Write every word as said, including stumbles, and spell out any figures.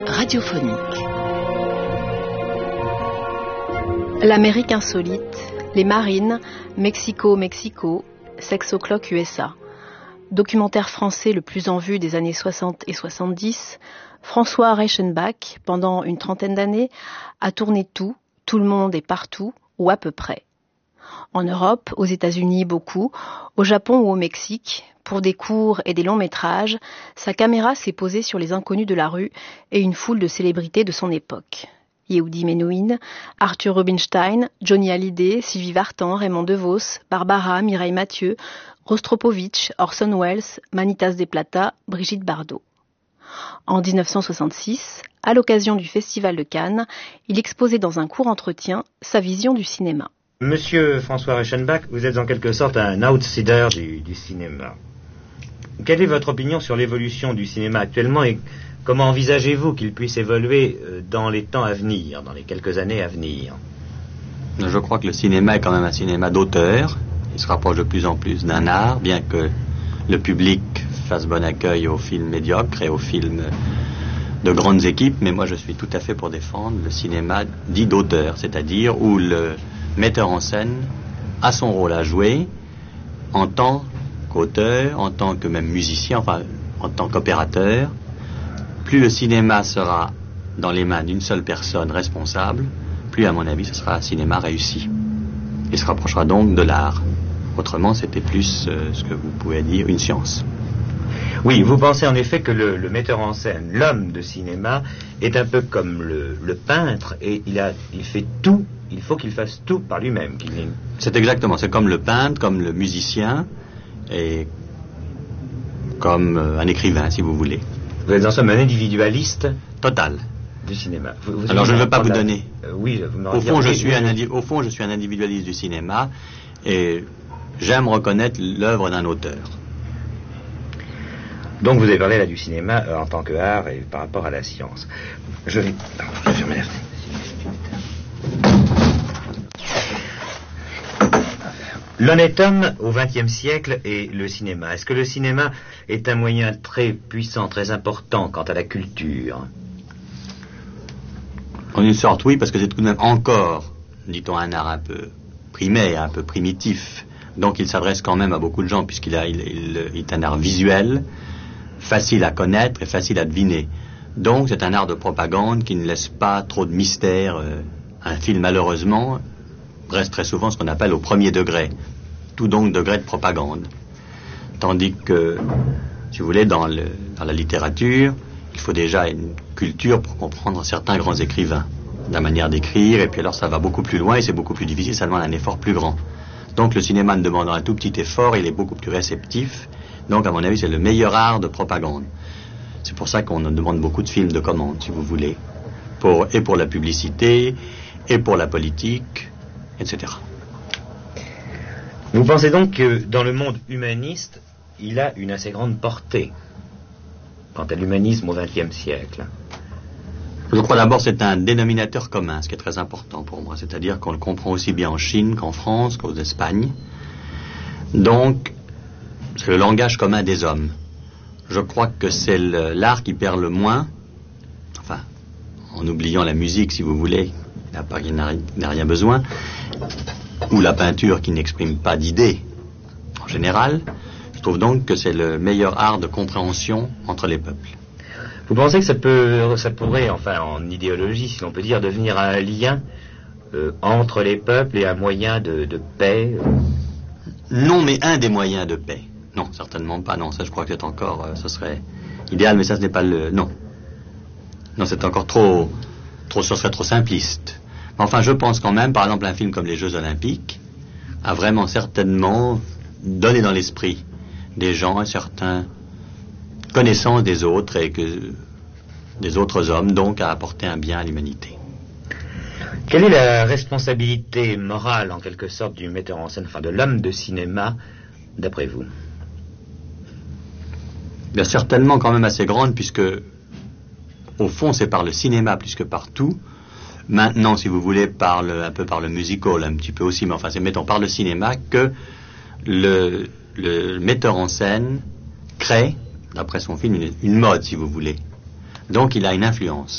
radiophonique. L'Amérique insolite, les marines, Mexico, Mexico, Sex O'Clock U S A. Documentaire français le plus en vue des années soixante et soixante-dix, François Reichenbach, pendant une trentaine d'années, a tourné tout, tout le monde et partout, ou à peu près. En Europe, aux États-Unis beaucoup, au Japon ou au Mexique, pour des courts et des longs métrages, sa caméra s'est posée sur les inconnus de la rue et une foule de célébrités de son époque. Yehudi Menuhin, Arthur Rubinstein, Johnny Hallyday, Sylvie Vartan, Raymond DeVos, Barbara, Mireille Mathieu, Rostropovitch, Orson Welles, Manitas de Plata, Brigitte Bardot. En dix-neuf cent soixante-six, à l'occasion du Festival de Cannes, il exposait dans un court entretien sa vision du cinéma. Monsieur François Reichenbach, vous êtes en quelque sorte un outsider du, du cinéma. Quelle est votre opinion sur l'évolution du cinéma actuellement et comment envisagez-vous qu'il puisse évoluer dans les temps à venir, dans les quelques années à venir? Je crois que le cinéma est quand même un cinéma d'auteur. Il se rapproche de plus en plus d'un art, bien que le public fasse bon accueil aux films médiocres et aux films de grandes équipes. Mais moi, je suis tout à fait pour défendre le cinéma dit d'auteur, c'est-à-dire où le metteur en scène a son rôle à jouer en tant qu'auteur, en tant que même musicien, enfin en tant qu'opérateur. Plus le cinéma sera dans les mains d'une seule personne responsable, plus à mon avis ce sera un cinéma réussi. Il se rapprochera donc de l'art. Autrement, c'était plus euh, ce que vous pouvez dire une science. Oui, vous pensez en effet que le, le metteur en scène, l'homme de cinéma, est un peu comme le, le peintre et il, a, il fait tout, il faut qu'il fasse tout par lui-même. Qu'il... C'est exactement, c'est comme le peintre, comme le musicien et comme euh, un écrivain, si vous voulez. Vous êtes en somme un individualiste total du cinéma. Vous, vous Alors je ne veux pas vous la... donner. Euh, oui, vous au fond, je suis un indi... au fond, je suis un individualiste du cinéma et j'aime reconnaître l'œuvre d'un auteur. Donc vous avez parlé là du cinéma euh, en tant qu'art et par rapport à la science. Je vais... Pardon, je vais fermer la fenêtre. L'honnête homme au vingtième siècle et le cinéma. Est-ce que le cinéma est un moyen très puissant, très important quant à la culture? En une sorte, oui, parce que c'est tout de même encore, dit-on, un art un peu primaire, un peu primitif. Donc il s'adresse quand même à beaucoup de gens, puisqu'il a, il, il, il est un art visuel, facile à connaître et facile à deviner. Donc c'est un art de propagande qui ne laisse pas trop de mystère. Un film, malheureusement, reste très souvent ce qu'on appelle au premier degré. Tout donc degré de propagande. Tandis que, si vous voulez, dans, le, dans la littérature, il faut déjà une culture pour comprendre certains grands écrivains, la manière d'écrire, et puis alors ça va beaucoup plus loin et c'est beaucoup plus difficile, ça demande un effort plus grand. Donc le cinéma ne demandant un tout petit effort, il est beaucoup plus réceptif. Donc à mon avis c'est le meilleur art de propagande. C'est pour ça qu'on demande beaucoup de films de commande, si vous voulez, pour, et pour la publicité, et pour la politique, et cetera. Vous pensez donc que dans le monde humaniste, il a une assez grande portée quant à l'humanisme au vingtième siècle? Je crois d'abord que c'est un dénominateur commun, ce qui est très important pour moi, c'est-à-dire qu'on le comprend aussi bien en Chine qu'en France, qu'aux Espagnes. Donc, c'est le langage commun des hommes. Je crois que c'est le, l'art qui perd le moins, enfin, en oubliant la musique, si vous voulez, il n'a, n'a rien besoin, ou la peinture qui n'exprime pas d'idées, en général. Je trouve donc que c'est le meilleur art de compréhension entre les peuples. Vous pensez que ça peut, ça pourrait, enfin en idéologie, si l'on peut dire, devenir un lien euh, entre les peuples et un moyen de, de paix? Non, mais un des moyens de paix. Non, certainement pas. Non, ça, je crois que c'est encore, euh, ce serait idéal, mais ça, ce n'est pas le. Non, non, c'est encore trop, trop, ce serait trop simpliste. Mais enfin, je pense quand même, par exemple, un film comme les Jeux Olympiques a vraiment certainement donné dans l'esprit des gens un certain connaissance des autres et que des autres hommes, donc à apporter un bien à l'humanité. Quelle est la responsabilité morale, en quelque sorte, du metteur en scène, enfin de l'homme de cinéma, d'après vous? Bien certainement quand même assez grande, puisque au fond c'est par le cinéma plus que par tout. Maintenant, si vous voulez, par le, un peu par le musical, un petit peu aussi, mais enfin c'est mettons par le cinéma que le, le metteur en scène crée, d'après son film, une, une mode, si vous voulez. Donc il a une influence.